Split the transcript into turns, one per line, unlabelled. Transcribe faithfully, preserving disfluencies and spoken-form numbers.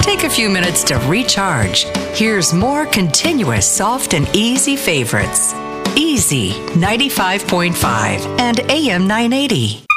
take a few minutes to recharge. Here's more continuous, soft, and easy favorites. Easy ninety-five point five and A M nine eighty.